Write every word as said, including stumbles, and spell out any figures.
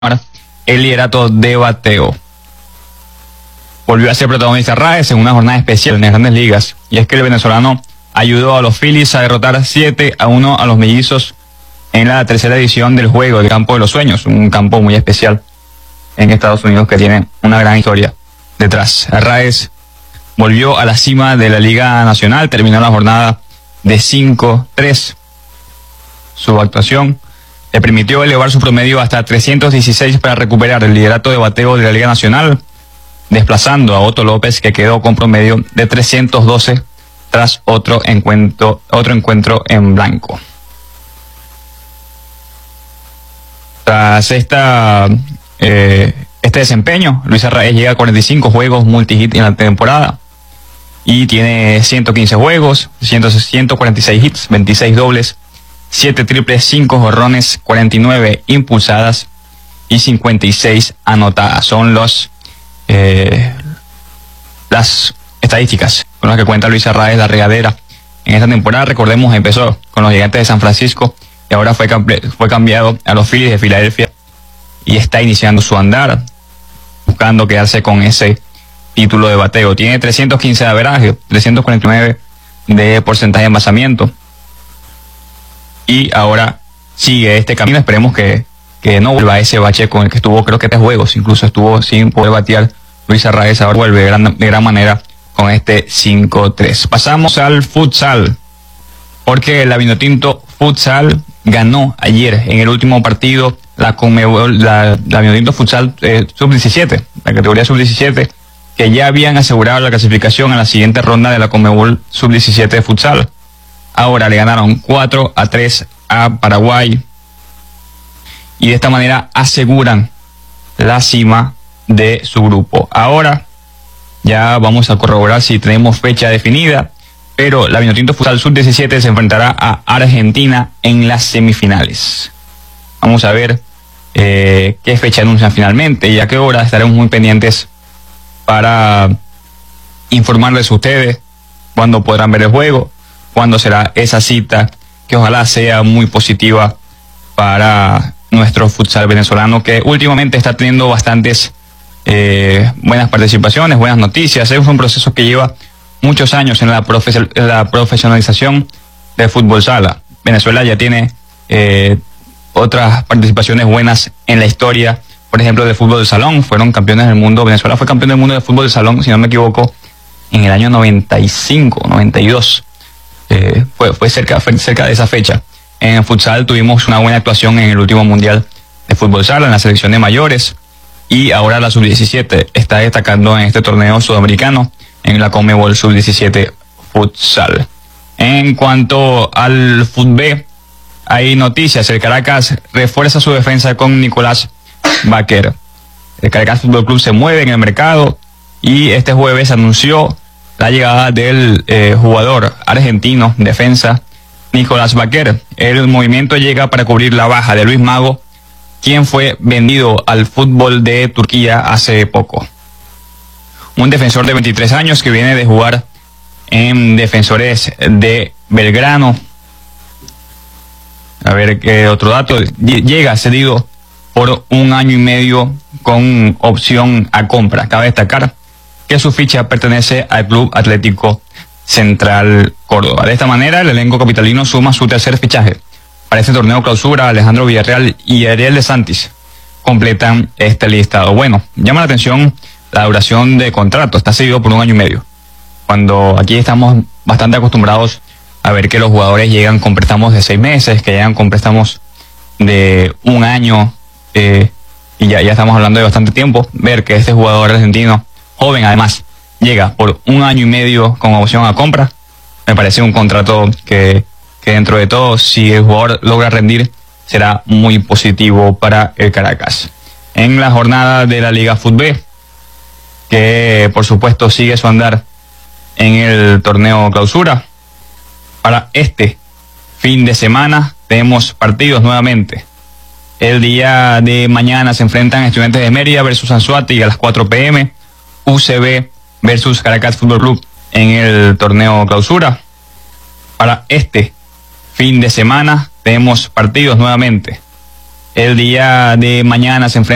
el liderato de bateo. Volvió a ser protagonista Arraez en una jornada especial en las Grandes Ligas, y es que el venezolano ayudó a los Phillies a derrotar siete a uno a los Mellizos en la tercera edición del juego del Campo de los Sueños, un campo muy especial en Estados Unidos que tiene una gran historia detrás. Arraez volvió a la cima de la Liga Nacional, terminó la jornada de cinco tres. Su actuación le permitió elevar su promedio hasta trescientos dieciséis para recuperar el liderato de bateo de la Liga Nacional, desplazando a Otto López, que quedó con promedio de trescientos doce tras otro encuentro, otro encuentro en blanco. Tras esta, eh, este desempeño, Luis Arraez llega a cuarenta y cinco juegos multi-hit en la temporada y tiene ciento quince juegos, ciento cuarenta y seis hits, veintiséis dobles, siete triples, cinco jonrones, cuarenta y nueve impulsadas y cincuenta y seis anotadas. Son los eh, las estadísticas con las que cuenta Luis Arraez, la regadera. En esta temporada, recordemos, empezó con los Gigantes de San Francisco y ahora fue, fue cambiado a los Phillies de Filadelfia y está iniciando su andar, buscando quedarse con ese título de bateo. Tiene trescientos quince de averaje, trescientos cuarenta y nueve de porcentaje de envasamiento. Y ahora sigue este camino. Esperemos que, que no vuelva a ese bache con el que estuvo, creo que tres juegos, incluso estuvo sin poder batear Luis Arraez. Ahora vuelve de gran, de gran manera con este cinco tres. Pasamos al futsal, porque la Vinotinto Futsal ganó ayer en el último partido la Conmebol, la, la Vinotinto Futsal eh, sub diecisiete, la categoría sub diecisiete, que ya habían asegurado la clasificación a la siguiente ronda de la Conmebol sub diecisiete de futsal. Ahora le ganaron cuatro a tres a Paraguay y de esta manera aseguran la cima de su grupo. Ahora ya vamos a corroborar si tenemos fecha definida, pero la Vinotinto Futsal sub diecisiete se enfrentará a Argentina en las semifinales. Vamos a ver eh, qué fecha anuncian finalmente y a qué hora. Estaremos muy pendientes para informarles a ustedes cuándo podrán ver el juego, cuándo será esa cita, que ojalá sea muy positiva para nuestro futsal venezolano, que últimamente está teniendo bastantes eh, buenas participaciones, buenas noticias. Es un proceso que lleva muchos años en la, profe en la profesionalización del fútbol sala. Venezuela ya tiene eh, otras participaciones buenas en la historia, por ejemplo, del fútbol de salón. Fueron campeones del mundo. Venezuela fue campeón del mundo de fútbol de salón, si no me equivoco, en el año noventa y cinco, noventa y dos. Eh, fue, fue, cerca, fue cerca de esa fecha. En el futsal tuvimos una buena actuación en el último mundial de fútbol sala, en la selección de mayores, y ahora la sub diecisiete está destacando en este torneo sudamericano, en la Conmebol sub diecisiete futsal. En cuanto al fútbol, hay noticias. El Caracas refuerza su defensa con Nicolás Baquer. El Caracas Fútbol Club se mueve en el mercado y este jueves anunció la llegada del eh, jugador argentino, defensa, Nicolás Baquer. El movimiento llega para cubrir la baja de Luis Mago, quien fue vendido al fútbol de Turquía hace poco. Un defensor de veintitrés años que viene de jugar en Defensores de Belgrano. A ver qué otro dato. Llega cedido por un año y medio con opción a compra. Cabe destacar que su ficha pertenece al Club Atlético Central Córdoba. De esta manera, el elenco capitalino suma su tercer fichaje. Para este torneo clausura, Alejandro Villarreal y Ariel de Santis completan este listado. Bueno, llama la atención la duración de contrato. Está seguido por un año y medio. Cuando aquí estamos bastante acostumbrados a ver que los jugadores llegan con préstamos de seis meses, que llegan con préstamos de un año, eh, y ya, ya estamos hablando de bastante tiempo. Ver que este jugador argentino, joven además, llega por un año y medio con opción a compra, me parece un contrato que, que dentro de todo, si el jugador logra rendir, será muy positivo para el Caracas. En la jornada de la Liga Fútbol, que por supuesto sigue su andar en el torneo clausura, para este fin de semana tenemos partidos nuevamente. El día de mañana se enfrentan Estudiantes de Mérida versus Anzoátegui a las cuatro p m, U C B versus Caracas Fútbol Club en el torneo clausura. Para este fin de semana tenemos partidos nuevamente. El día de mañana se enfrentan